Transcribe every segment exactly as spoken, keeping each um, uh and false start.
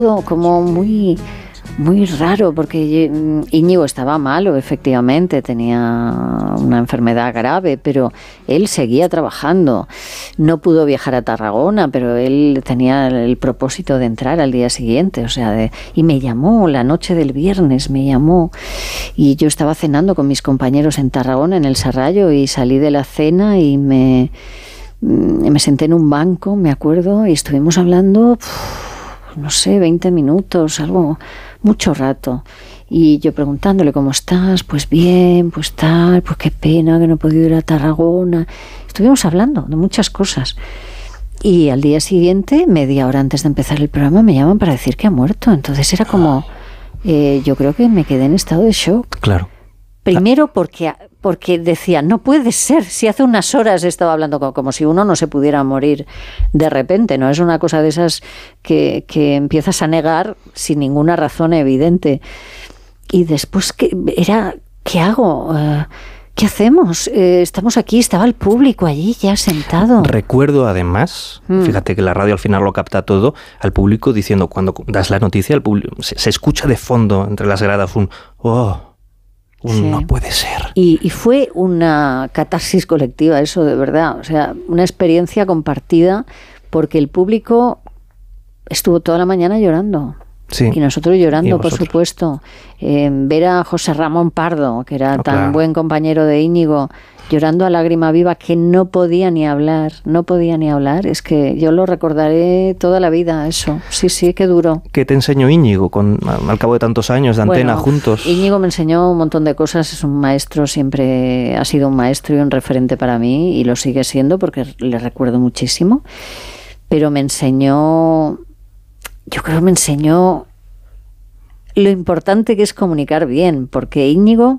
como muy, muy raro, porque Íñigo estaba malo, efectivamente, tenía una enfermedad grave, pero él seguía trabajando. No pudo viajar a Tarragona, pero él tenía el propósito de entrar al día siguiente, o sea, de, y me llamó la noche del viernes, me llamó, y yo estaba cenando con mis compañeros en Tarragona, en el Sarrayo, y salí de la cena y me, me senté en un banco, me acuerdo, y estuvimos hablando... Pff, no sé, veinte minutos, algo, mucho rato. Y yo preguntándole, ¿cómo estás? Pues bien, pues tal, pues qué pena que no he podido ir a Tarragona. Estuvimos hablando de muchas cosas. Y al día siguiente, media hora antes de empezar el programa, me llaman para decir que ha muerto. Entonces era como, eh, yo creo que me quedé en estado de shock. Claro. Primero porque, porque decía, no puede ser, si hace unas horas estaba hablando como, como si uno no se pudiera morir de repente, ¿no? Es una cosa de esas que, que empiezas a negar sin ninguna razón evidente. Y después, ¿qué, era, ¿qué hago? Uh, ¿Qué hacemos? Eh, estamos aquí, estaba el público allí ya sentado. Recuerdo además, mm. fíjate que la radio al final lo capta todo, al público diciendo, cuando das la noticia, el público, se, se escucha de fondo entre las gradas un ¡oh! Un sí. No puede ser. Y, y fue una catarsis colectiva eso, de verdad. O sea, una experiencia compartida porque el público estuvo toda la mañana llorando. Sí. Y nosotros llorando, por supuesto. Eh, ver a José Ramón Pardo, que era oh, tan claro. buen compañero de Íñigo, llorando a lágrima viva, que no podía ni hablar, no podía ni hablar. Es que yo lo recordaré toda la vida, eso. Sí, sí, qué duro. ¿Qué te enseñó Íñigo con, al cabo de tantos años de antena bueno, juntos? Íñigo me enseñó un montón de cosas, es un maestro, siempre ha sido un maestro y un referente para mí, y lo sigue siendo porque le recuerdo muchísimo. Pero me enseñó, yo creo que me enseñó lo importante que es comunicar bien, porque Íñigo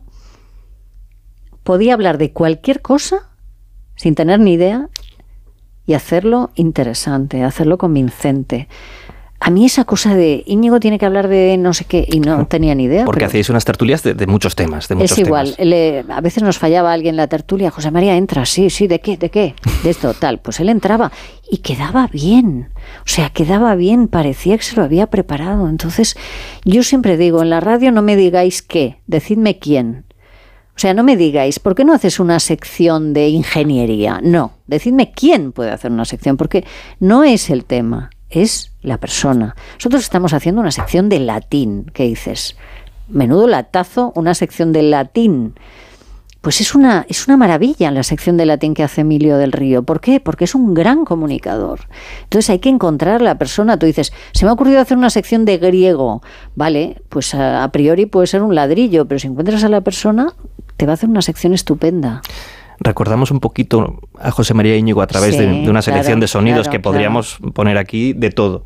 podía hablar de cualquier cosa sin tener ni idea y hacerlo interesante, hacerlo convincente. A mí esa cosa de Íñigo tiene que hablar de no sé qué y no tenía ni idea. Porque hacéis unas tertulias de, de muchos temas. De muchos es igual, temas. Le, a veces nos fallaba alguien en la tertulia. José María, entra, sí, sí, ¿de qué? ¿De qué? De esto, tal. Pues él entraba y quedaba bien. O sea, quedaba bien, parecía que se lo había preparado. Entonces, yo siempre digo, en la radio no me digáis qué, decidme quién. O sea, no me digáis, ¿por qué no haces una sección de ingeniería? No, decidme quién puede hacer una sección, porque no es el tema, es la persona. Nosotros estamos haciendo una sección de latín, ¿qué dices? Menudo latazo, una sección de latín. Pues es una, es una maravilla la sección de latín que hace Emilio del Río. ¿Por qué? Porque es un gran comunicador. Entonces hay que encontrar a la persona. Tú dices, se me ha ocurrido hacer una sección de griego. Vale, pues a, a priori puede ser un ladrillo, pero si encuentras a la persona, te va a hacer una sección estupenda. Recordamos un poquito a José María Íñigo a través sí, de, de una selección claro, de sonidos claro, que podríamos claro. poner aquí de todo.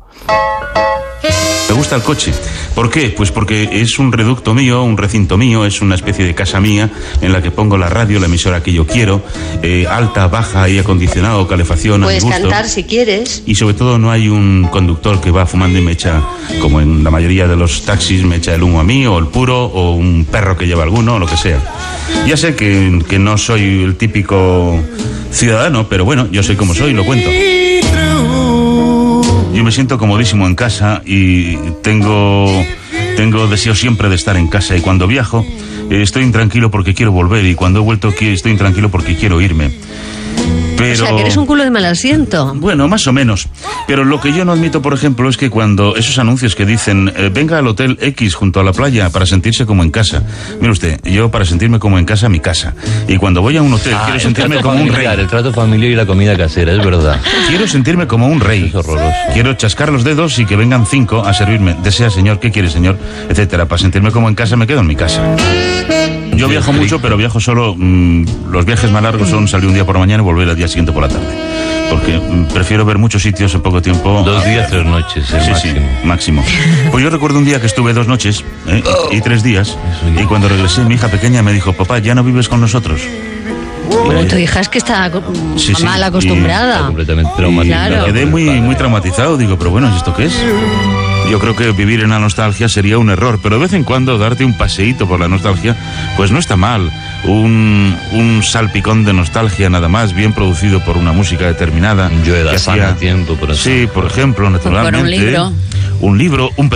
Me gusta el coche. ¿Por qué? Pues porque es un reducto mío, un recinto mío, es una especie de casa mía en la que pongo la radio, la emisora que yo quiero, eh, alta, baja, aire acondicionado, calefacción. Puedes a mi gusto. Cantar si quieres. Y sobre todo no hay un conductor que va fumando y me echa, como en la mayoría de los taxis, me echa el humo a mí, o el puro, o un perro que lleva alguno, o lo que sea. Ya sé que, que no soy el típico ciudadano, pero bueno, yo soy como soy, lo cuento. Yo me siento comodísimo en casa y tengo, tengo deseo siempre de estar en casa. Y cuando viajo, eh, estoy intranquilo porque quiero volver. Y cuando he vuelto aquí, estoy intranquilo porque quiero irme. Pero, o sea, que eres un culo de mal asiento. Bueno, más o menos. Pero lo que yo no admito, por ejemplo, es que cuando esos anuncios que dicen eh, venga al Hotel X junto a la playa para sentirse como en casa. Mire usted, yo para sentirme como en casa, mi casa. Y cuando voy a un hotel, ah, quiero sentirme como familiar, un rey. El trato familiar y la comida casera, es verdad. Quiero sentirme como un rey. Es horroroso. Quiero chascar los dedos y que vengan cinco a servirme. Desea, señor, ¿qué quiere, señor? Etcétera. Para sentirme como en casa, me quedo en mi casa. Yo viajo mucho, pero viajo solo. Mmm, los viajes más largos son salir un día por la mañana y volver al día siguiente por la tarde. Porque mmm, prefiero ver muchos sitios en poco tiempo. Dos días, tres noches, el sí, máximo. Sí, máximo. Pues yo recuerdo un día que estuve dos noches ¿eh? y, y tres días. Y cuando regresé, mi hija pequeña me dijo, papá, ¿ya no vives con nosotros? Bueno, tu hija es que está sí, sí, mal acostumbrada. Está completamente traumatizada. Claro. Quedé muy, muy traumatizado. Digo, pero bueno, ¿esto qué es? Yo creo que vivir en la nostalgia sería un error, pero de vez en cuando darte un paseíto por la nostalgia, pues no está mal. Un, un salpicón de nostalgia nada más, bien producido por una música determinada. Yo he dado fan a tiempo, por ejemplo. Sí, por ejemplo, naturalmente. Por un libro. un libro, un